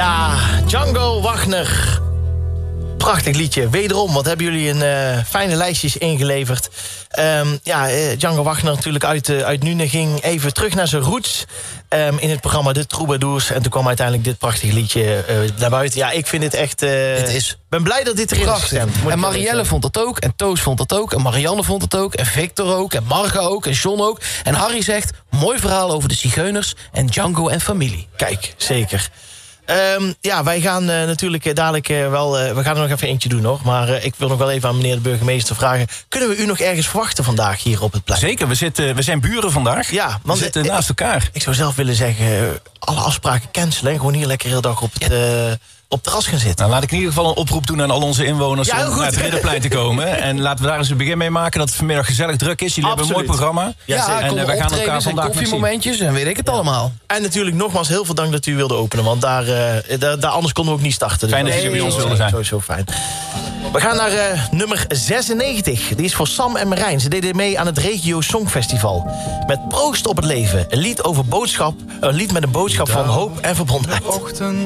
Ja, Django Wagner. Prachtig liedje. Wederom, wat hebben jullie een fijne lijstjes ingeleverd. Django Wagner natuurlijk uit Nuenen ging even terug naar zijn roots. In het programma De Troubadours. En toen kwam uiteindelijk dit prachtige liedje naar buiten. Ja, ik vind het echt... Ik ben blij dat dit erin is gestemd. En Marielle vond dat ook. En Toos vond dat ook. En Marianne vond het ook. En Victor ook. En Marga ook. En John ook. En Harry zegt, mooi verhaal over de zigeuners en Django en familie. Kijk, zeker. Wij gaan natuurlijk dadelijk we gaan er nog even eentje doen nog. Maar ik wil nog wel even aan meneer de burgemeester vragen. Kunnen we u nog ergens verwachten vandaag hier op het plein? Zeker, we zijn buren vandaag. Ja, want we zitten naast elkaar. Ik zou zelf willen zeggen, alle afspraken cancelen. En gewoon hier lekker heel dag op het terras gaan zitten. Nou, laat ik in ieder geval een oproep doen aan al onze inwoners om naar het Ridderplein te komen. En laten we daar eens een begin mee maken dat het vanmiddag gezellig druk is. Jullie hebben een mooi programma. En we gaan elkaar vandaag koffiemomentjes en weet ik het allemaal. En natuurlijk nogmaals heel veel dank dat u wilde openen. Want daar anders konden we ook niet starten. Fijn dat jullie bij ons wilden zijn. Sowieso fijn. We gaan naar nummer 96. Die is voor Sam en Marijn. Ze deden mee aan het Regio Songfestival. Met Proost op het leven. Een lied met een boodschap van hoop en verbondenheid.